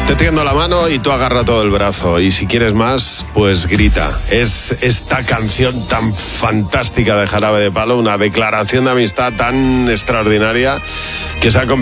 Te tiendo la mano y tú agarra todo el brazo. Y si quieres más, pues grita. Es esta canción tan fantástica de Jarabe de Palo, una declaración de amistad tan extraordinaria que se ha convertido